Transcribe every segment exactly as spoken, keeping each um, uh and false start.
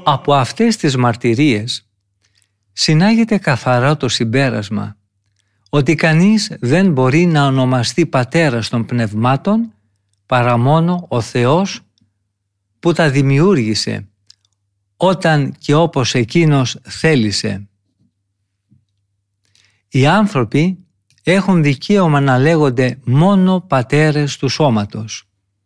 Από αυτές τις μαρτυρίες συνάγεται καθαρά το συμπέρασμα ότι κανείς δεν μπορεί να ονομαστεί πατέρας των πνευμάτων παρά μόνο ο Θεός που τα δημιούργησε όταν και όπως Εκείνος θέλησε. Οι άνθρωποι έχουν δικαίωμα να λέγονται μόνο πατέρες του σώματος.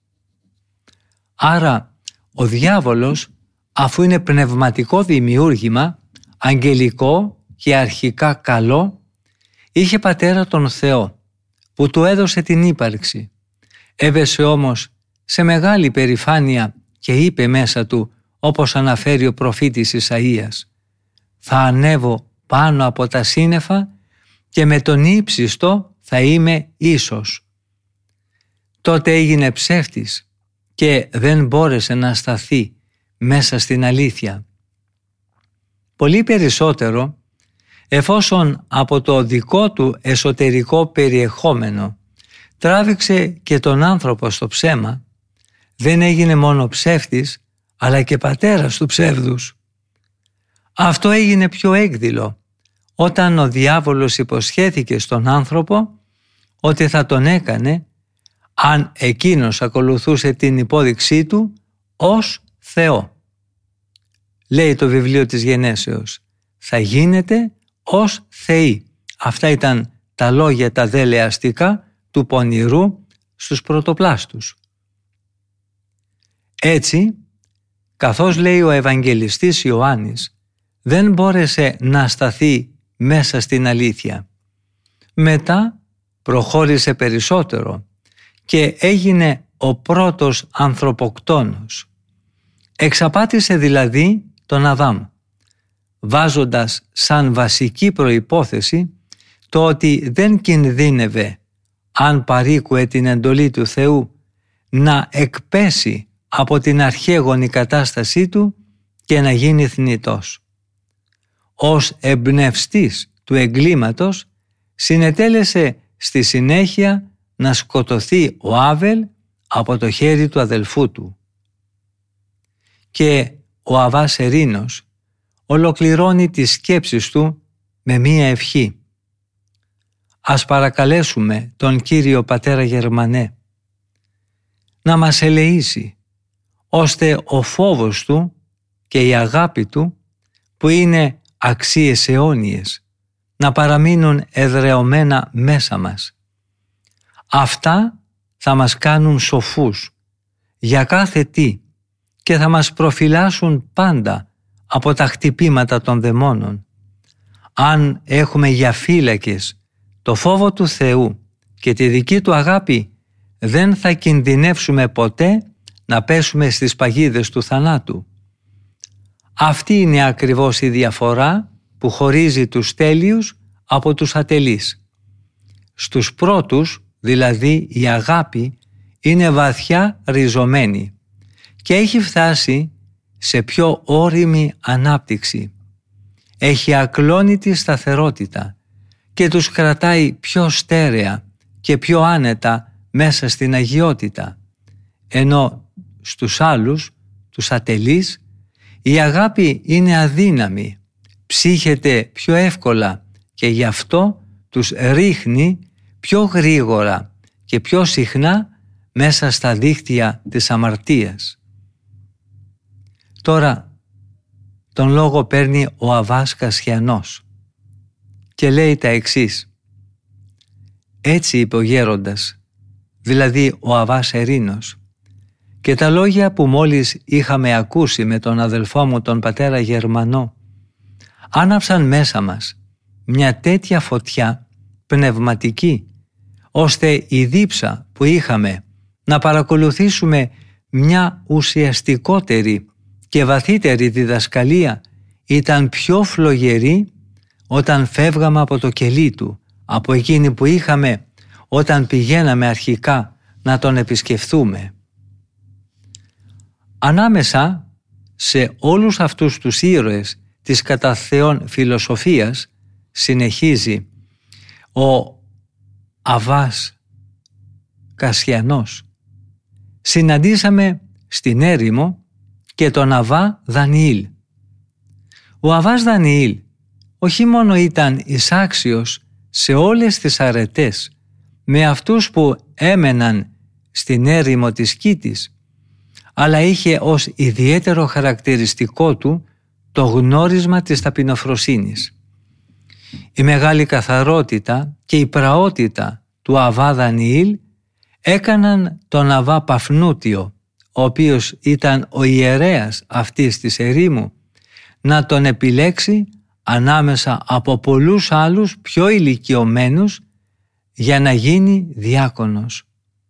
Άρα ο διάβολος, αφού είναι πνευματικό δημιούργημα, αγγελικό και αρχικά καλό, είχε πατέρα τον Θεό που του έδωσε την ύπαρξη. Έβεσε όμως σε μεγάλη περηφάνεια και είπε μέσα του, όπως αναφέρει ο προφήτης Ισαΐας, «Θα ανέβω πάνω από τα σύννεφα και με τον ύψιστο θα είμαι ίσος». Τότε έγινε ψεύτης και δεν μπόρεσε να σταθεί μέσα στην αλήθεια. Πολύ περισσότερο, εφόσον από το δικό του εσωτερικό περιεχόμενο τράβηξε και τον άνθρωπο στο ψέμα, δεν έγινε μόνο ψεύτης, αλλά και πατέρας του ψεύδους. Αυτό έγινε πιο έκδηλο, όταν ο διάβολος υποσχέθηκε στον άνθρωπο ότι θα τον έκανε, αν εκείνος ακολουθούσε την υπόδειξή του, ως Θεό. Λέει το βιβλίο της Γενέσεως, θα γίνετε ως Θεοί. Αυτά ήταν τα λόγια τα δελεαστικά του πονηρού στους πρωτοπλάστους. Έτσι, καθώς λέει ο Ευαγγελιστής Ιωάννης, δεν μπόρεσε να σταθεί μέσα στην αλήθεια. Μετά προχώρησε περισσότερο και έγινε ο πρώτος ανθρωποκτόνος. Εξαπάτησε δηλαδή τον Αδάμ, βάζοντας σαν βασική προϋπόθεση το ότι δεν κινδύνευε, αν παρήκουε την εντολή του Θεού, να εκπέσει από την αρχαίγονη κατάστασή του και να γίνει θνητός. Ως εμπνευστής του εγκλήματος συνετέλεσε στη συνέχεια να σκοτωθεί ο Άβελ από το χέρι του αδελφού του. Και ο Αββάς Ερήνος ολοκληρώνει τις σκέψεις του με μία ευχή. Ας παρακαλέσουμε τον Κύριο Πατέρα Γερμανέ να μας ελεήσει, ώστε ο φόβος του και η αγάπη του, που είναι αξίες αιώνιες, να παραμείνουν εδρεωμένα μέσα μας. Αυτά θα μας κάνουν σοφούς για κάθε τι και θα μας προφυλάσσουν πάντα από τα χτυπήματα των δαιμόνων. Αν έχουμε για φύλακες το φόβο του Θεού και τη δική του αγάπη, δεν θα κινδυνεύσουμε ποτέ να πέσουμε στις παγίδες του θανάτου. Αυτή είναι ακριβώς η διαφορά που χωρίζει τους τέλειους από τους ατελείς. Στους πρώτους, δηλαδή η αγάπη, είναι βαθιά ριζωμένη και έχει φτάσει σε πιο όριμη ανάπτυξη. Έχει ακλόνητη σταθερότητα και τους κρατάει πιο στέρεα και πιο άνετα μέσα στην αγιότητα. Ενώ στους άλλους, τους ατελείς, η αγάπη είναι αδύναμη, ψύχεται πιο εύκολα και γι' αυτό τους ρίχνει πιο γρήγορα και πιο συχνά μέσα στα δίχτυα της αμαρτίας. Τώρα τον λόγο παίρνει ο Αββάς Κασιανός και λέει τα εξής. Έτσι είπε ο γέροντας, δηλαδή ο Αββάς Ερήνος, και τα λόγια που μόλις είχαμε ακούσει με τον αδελφό μου τον πατέρα Γερμανό άναψαν μέσα μας μια τέτοια φωτιά πνευματική, ώστε η δίψα που είχαμε να παρακολουθήσουμε μια ουσιαστικότερη και βαθύτερη διδασκαλία ήταν πιο φλογερή όταν φεύγαμε από το κελί του, από εκείνη που είχαμε όταν πηγαίναμε αρχικά να τον επισκεφθούμε. Ανάμεσα σε όλους αυτούς τους ήρωες της κατά Θεόν φιλοσοφίας, συνεχίζει ο Αββάς Κασιανός, συναντήσαμε στην έρημο και τον Αββά Δανιήλ, Ο Αββάς Δανιήλ όχι μόνο ήταν εισάξιος σε όλες τις αρετές με αυτούς που έμεναν στην έρημο της Κήτης, αλλά είχε ως ιδιαίτερο χαρακτηριστικό του το γνώρισμα της ταπεινοφροσύνης. Η μεγάλη καθαρότητα και η πραότητα του Αββά Δανιήλ έκαναν τον Αββά Παφνούτιο, ο οποίος ήταν ο ιερέας αυτής της ερήμου, να τον επιλέξει ανάμεσα από πολλούς άλλους πιο ηλικιωμένους για να γίνει διάκονος.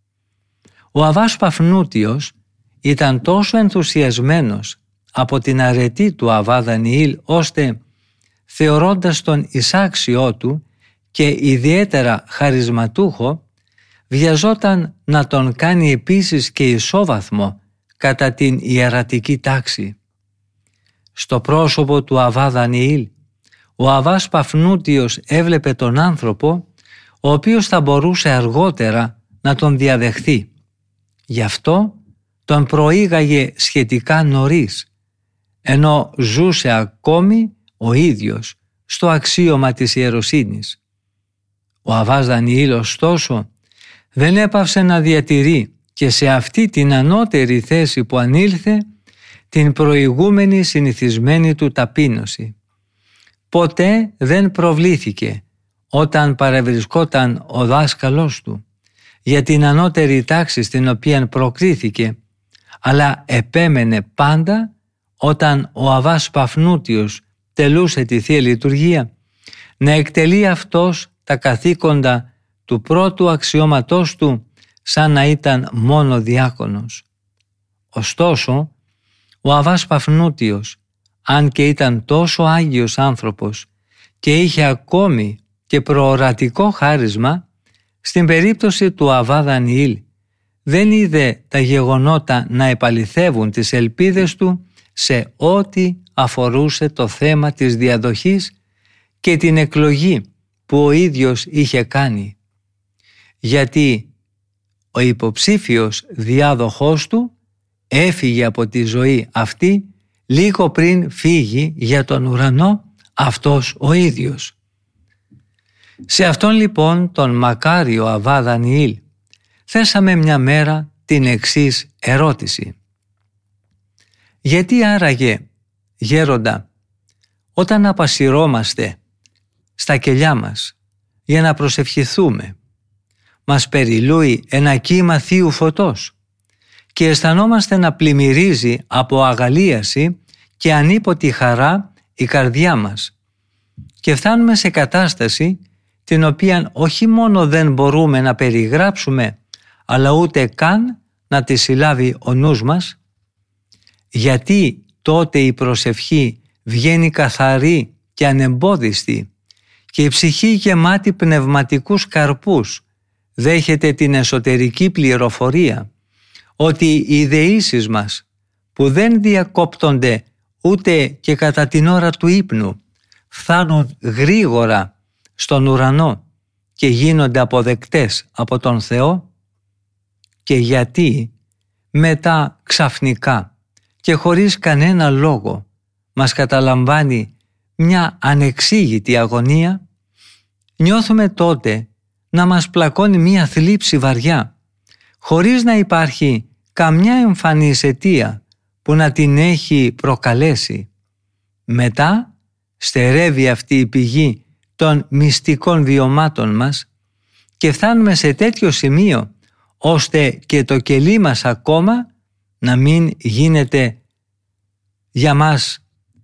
Ο Αββάς Παφνούτιος ήταν τόσο ενθουσιασμένος από την αρετή του Αββά Δανιήλ, ώστε θεωρώντας τον εισάξιό του και ιδιαίτερα χαρισματούχο, βιαζόταν να τον κάνει επίσης και ισόβαθμο κατά την ιερατική τάξη. Στο πρόσωπο του Αββά Δανιήλ, ο Αββάς Παφνούτιος έβλεπε τον άνθρωπο, ο οποίος θα μπορούσε αργότερα να τον διαδεχθεί. Γι' αυτό τον προήγαγε σχετικά νωρίς, ενώ ζούσε ακόμη ο ίδιος στο αξίωμα της ιεροσύνης. Ο Αββάς Δανιήλ, ωστόσο, δεν έπαυσε να διατηρεί και σε αυτή την ανώτερη θέση που ανήλθε την προηγούμενη συνηθισμένη του ταπείνωση. Ποτέ δεν προβλήθηκε όταν παρευρισκόταν ο δάσκαλός του για την ανώτερη τάξη στην οποία προκρίθηκε, αλλά επέμενε πάντα όταν ο Αββάς Παφνούτιος τελούσε τη Θεία Λειτουργία να εκτελεί αυτός τα καθήκοντα του πρώτου αξιώματός του σαν να ήταν μόνο διάκονος. Ωστόσο, ο Αββάς Παφνούτιος, αν και ήταν τόσο άγιος άνθρωπος και είχε ακόμη και προορατικό χάρισμα, στην περίπτωση του Αββά Δανιήλ δεν είδε τα γεγονότα να επαληθεύουν τις ελπίδες του σε ό,τι αφορούσε το θέμα της διαδοχής και την εκλογή που ο ίδιος είχε κάνει. Γιατί ο υποψήφιος διάδοχός του έφυγε από τη ζωή αυτή λίγο πριν φύγει για τον ουρανό αυτός ο ίδιος. Σε αυτόν λοιπόν τον μακάριο Αββά Δανιήλ θέσαμε μια μέρα την εξής ερώτηση. Γιατί άραγε, γέροντα, όταν απασυρώμαστε στα κελιά μας για να προσευχηθούμε, μας περιλούει ένα κύμα θείου φωτός και αισθανόμαστε να πλημμυρίζει από αγαλίαση και ανίποτη χαρά η καρδιά μας και φτάνουμε σε κατάσταση την οποία όχι μόνο δεν μπορούμε να περιγράψουμε, αλλά ούτε καν να τη συλλάβει ο νους μας? Γιατί τότε η προσευχή βγαίνει καθαρή και ανεμπόδιστη και η ψυχή γεμάτη πνευματικούς καρπούς δέχεται την εσωτερική πληροφορία ότι οι δεήσεις μας, που δεν διακόπτονται ούτε και κατά την ώρα του ύπνου, φτάνουν γρήγορα στον ουρανό και γίνονται αποδεκτές από τον Θεό? Και γιατί μετά ξαφνικά και χωρίς κανένα λόγο μας καταλαμβάνει μια ανεξήγητη αγωνία, νιώθουμε τότε να μας πλακώνει μια θλίψη βαριά, χωρίς να υπάρχει καμιά εμφανής αιτία που να την έχει προκαλέσει. Μετά στερεύει αυτή η πηγή των μυστικών βιωμάτων μας και φτάνουμε σε τέτοιο σημείο ώστε και το κελί μας ακόμα να μην γίνεται για μας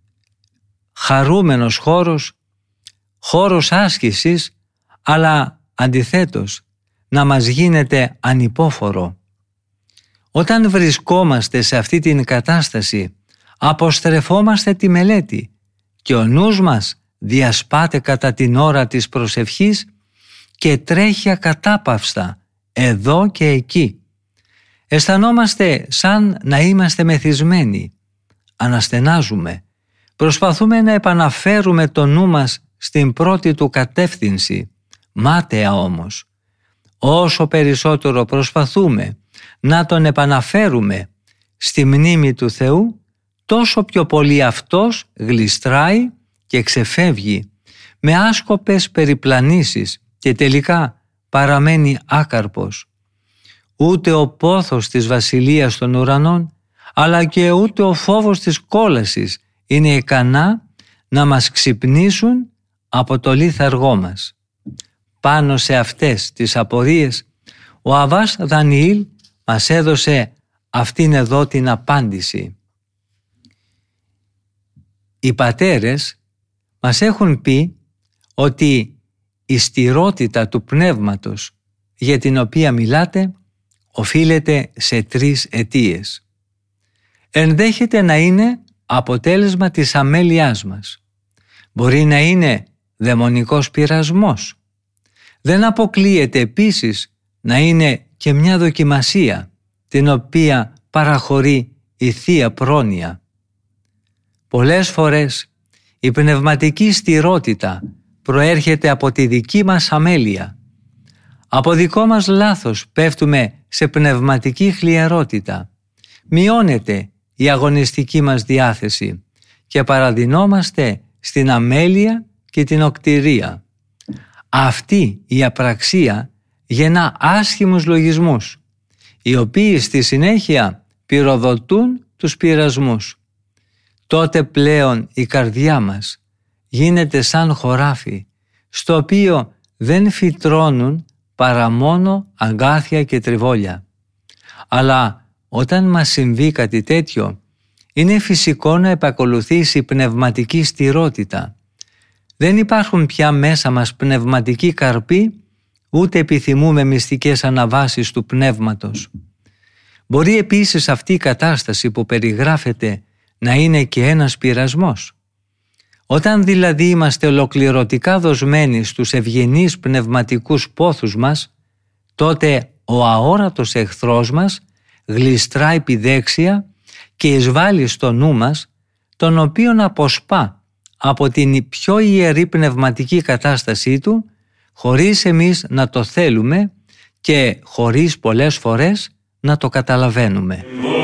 χαρούμενος χώρος, χώρος άσκησης, αλλά αντιθέτως να μας γίνεται ανυπόφορο. Όταν βρισκόμαστε σε αυτή την κατάσταση, αποστρεφόμαστε τη μελέτη και ο νους μας διασπάται κατά την ώρα της προσευχής και τρέχει ακατάπαυστα εδώ και εκεί. Αισθανόμαστε σαν να είμαστε μεθυσμένοι. Αναστενάζουμε. Προσπαθούμε να επαναφέρουμε το νου μας στην πρώτη του κατεύθυνση. Μάταια όμως. Όσο περισσότερο προσπαθούμε να τον επαναφέρουμε στη μνήμη του Θεού, τόσο πιο πολύ αυτός γλιστράει και ξεφεύγει με άσκοπες περιπλανήσεις και τελικά παραμένει άκαρπος. Ούτε ο πόθος της βασιλείας των ουρανών, αλλά και ούτε ο φόβος της κόλασης είναι ικανά να μας ξυπνήσουν από το λίθαργό μας. Πάνω σε αυτές τις απορίες, ο Αββάς Δανιήλ μας έδωσε αυτήν εδώ την απάντηση. Οι πατέρες μας έχουν πει ότι η στηρότητα του πνεύματος για την οποία μιλάτε οφείλεται σε τρεις αιτίες. Ενδέχεται να είναι αποτέλεσμα της αμέλειάς μας. Μπορεί να είναι δαιμονικός πειρασμός. Δεν αποκλείεται επίσης να είναι και μια δοκιμασία την οποία παραχωρεί η Θεία Πρόνοια. Πολλές φορές η πνευματική στηρότητα προέρχεται από τη δική μας αμέλεια. Από δικό μας λάθος πέφτουμε σε πνευματική χλιαρότητα. Μειώνεται η αγωνιστική μας διάθεση και παραδεινόμαστε στην αμέλεια και την οκτηρία. Αυτή η απραξία γεννά άσχημους λογισμούς, οι οποίοι στη συνέχεια πυροδοτούν τους πειρασμούς. Τότε πλέον η καρδιά μας γίνεται σαν χωράφι, στο οποίο δεν φυτρώνουν παρά μόνο αγκάθια και τριβόλια. Αλλά όταν μας συμβεί κάτι τέτοιο, είναι φυσικό να επακολουθήσει η πνευματική στηρότητα. Δεν υπάρχουν πια μέσα μας πνευματικοί καρποί, ούτε επιθυμούμε μυστικές αναβάσεις του πνεύματος. Μπορεί επίσης αυτή η κατάσταση που περιγράφεται να είναι και ένας πειρασμός. Όταν δηλαδή είμαστε ολοκληρωτικά δοσμένοι στους ευγενείς πνευματικούς πόθους μας, τότε ο αόρατος εχθρός μας γλιστράει επιδέξια και εισβάλλει στο νου μας, τον οποίον αποσπά από την πιο ιερή πνευματική κατάστασή του, χωρίς εμείς να το θέλουμε και χωρίς πολλές φορές να το καταλαβαίνουμε.